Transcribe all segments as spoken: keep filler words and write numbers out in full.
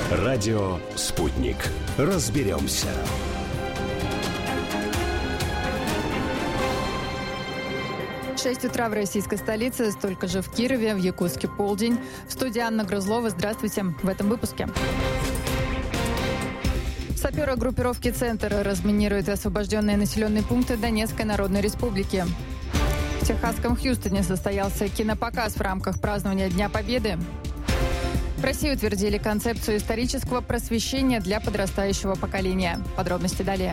Радио «Спутник». Разберемся. шесть утра в российской столице, столько же в Кирове, в Якутске полдень. В студии Анна Грызлова. Здравствуйте. В этом выпуске. Саперы группировки «Центр» разминируют освобожденные населенные пункты Донецкой Народной Республики. В техасском Хьюстоне состоялся кинопоказ в рамках празднования Дня Победы. В России утвердили концепцию исторического просвещения для подрастающего поколения. Подробности далее.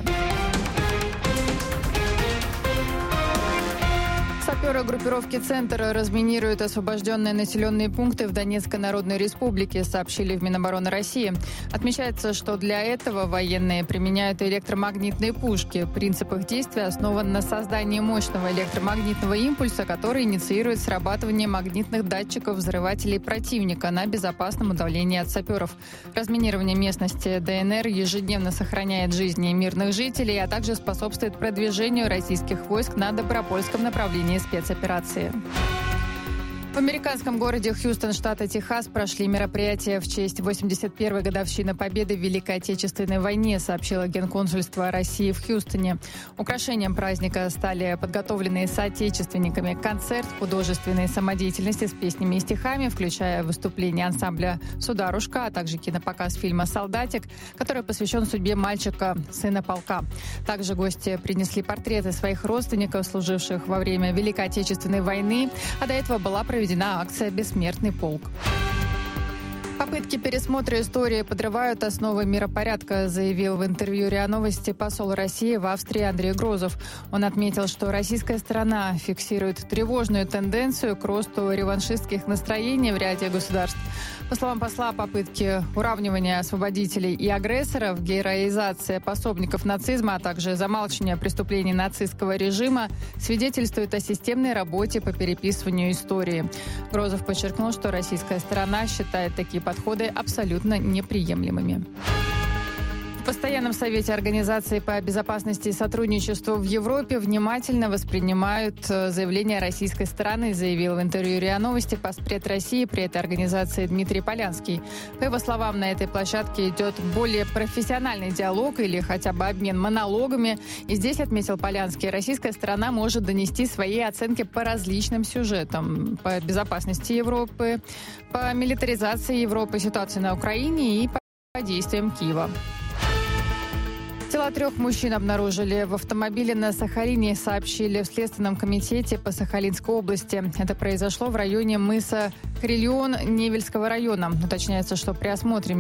Саперы группировки «Центр» разминируют освобожденные населенные пункты в Донецкой Народной Республике, сообщили в Минобороны России. Отмечается, что для этого военные применяют электромагнитные пушки. Принцип их действия основан на создании мощного электромагнитного импульса, который инициирует срабатывание магнитных датчиков взрывателей противника на безопасном удалении от саперов. Разминирование местности ДНР ежедневно сохраняет жизни мирных жителей, а также способствует продвижению российских войск на Добропольском направлении спецоперации. В американском городе Хьюстон, штата Техас, прошли мероприятия в честь восемьдесят первой годовщины Победы в Великой Отечественной войне, сообщило Генконсульство России в Хьюстоне. Украшением праздника стали подготовленные соотечественниками концерт художественной самодеятельности с песнями и стихами, включая выступление ансамбля «Сударушка», а также кинопоказ фильма «Солдатик», который посвящен судьбе мальчика, сына полка. Также гости принесли портреты своих родственников, служивших во время Великой Отечественной войны, а до этого была проведена акция «Бессмертный полк». Попытки пересмотра истории подрывают основы миропорядка, заявил в интервью РИА Новости посол России в Австрии Андрей Грозов. Он отметил, что российская сторона фиксирует тревожную тенденцию к росту реваншистских настроений в ряде государств. По словам посла, попытки уравнивания освободителей и агрессоров, героизация пособников нацизма, а также замалчивание преступлений нацистского режима свидетельствуют о системной работе по переписыванию истории. Грозов подчеркнул, что российская сторона считает такие подходы абсолютно неприемлемыми. В Постоянном совете Организации по безопасности и сотрудничеству в Европе внимательно воспринимают заявления российской стороны, заявил в интервью РИА Новости постпред России при этой организации Дмитрий Полянский. По его словам, на этой площадке идет более профессиональный диалог или хотя бы обмен монологами. И здесь, отметил Полянский, российская сторона может донести свои оценки по различным сюжетам: по безопасности Европы, по милитаризации Европы, ситуации на Украине и по действиям Киева. Тела трех мужчин обнаружили в автомобиле на Сахалине, сообщили в Следственном комитете по Сахалинской области. Это произошло в районе мыса Крильон Невельского района. Уточняется, что при осмотре